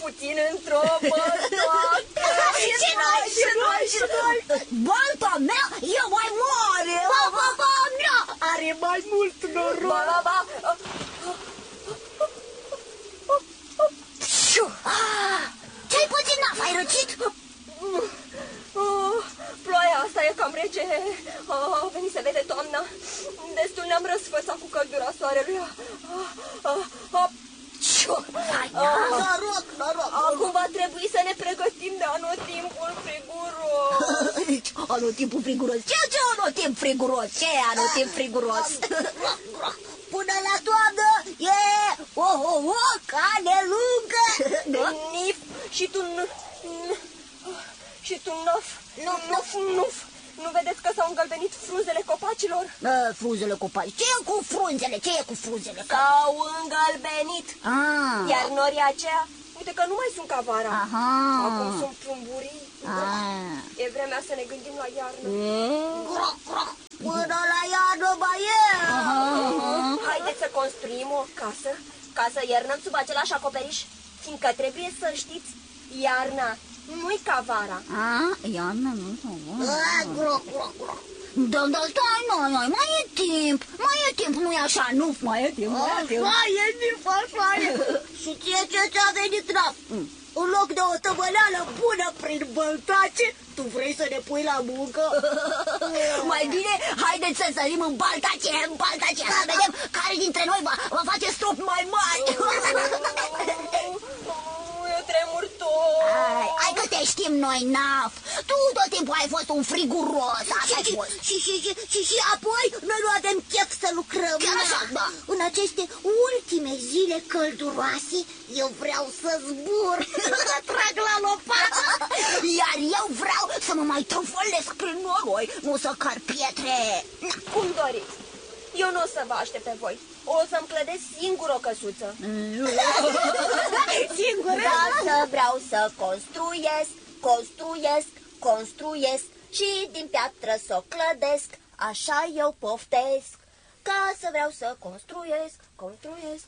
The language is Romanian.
puțin într-o bătoacă. Și noi. Balta mea e mai mare. Ba, mea are mai mult noroc. Ba. Ce-ai pățit, Naf? Ai răcit? Ploaia asta e cam rece. A venit să vede toamna. Destul ne-am răsfățat cu căldura soarelui. Noroc. Acum va trebui să ne pregătim de anotimpul friguros. Anotimpul friguros? Ce anotimp friguros? Ce anotimp friguros? Până la toamnă e cane lungă. Nif și tu Nuf. Nu vedeți că s-au îngălbenit frunzele copacilor? Frunzele copaci. Ce e cu frunzele? S-au îngălbenit. Iar norii aceia, uite că nu mai sunt ca vara. Acum sunt plumburii. E vremea să ne gândim la iarnă. Până la iarnă mai e. Haideți să construim o casă ca să iernăm sub același acoperiș, fiindcă trebuie să știți, iarna nu-i ca vara. Iarna nu ca vara. Da, stai, mai e timp, nu-i așa, nu, mai e timp. Așa e. Și ce ți-a venit, Naf? În loc de o tămăleală bună prin băltace, tu vrei să ne pui la muncă? Mai bine, haideți să sărim în baltace, să vedem care dintre noi va face strop mai mari. Eu tremur tot. Hai că te știm noi, Naf. Tu tot timpul ai fost un friguros. Și apoi noi nu avem chef să lucrăm. Chiar așa, da. În aceste ultime zile călduroase, eu vreau să zbur, să trag la lopată. Iar eu vreau să mă mai trufălesc prin noroi, nu să car pietre. Cum doriți. Eu nu o să vă aștept pe voi. O să-mi clădesc singur o căsuță. Singur? Da, vreau să construiesc și din piatră să o clădesc. Așa eu poftesc. Ca să vreau să construiesc.